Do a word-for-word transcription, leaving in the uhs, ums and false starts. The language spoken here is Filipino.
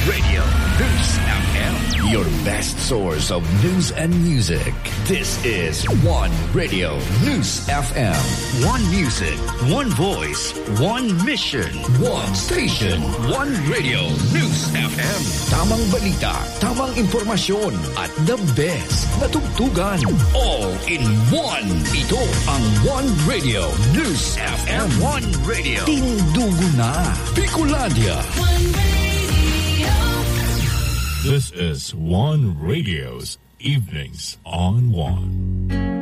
Radio News F M, your best source of news and music. This is One Radio News F M. One music, one voice, one mission, one station, one Radio News F M. Tamang balita, tamang impormasyon, at the best na tugtugan. All in one. Ito ang One Radio News F M. One Radio. Tindugo na. Bicolandia. One Radio. This is One Radio's Evenings on One.